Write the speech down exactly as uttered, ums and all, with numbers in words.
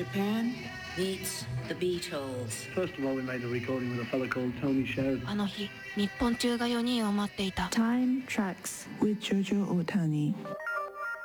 Japan meets the Beatles. First of all, we made a recording with a fellow called Tony Sheridan. あの日、日本中がよにんを待っていた。 Time Tracks with Jojo Otani.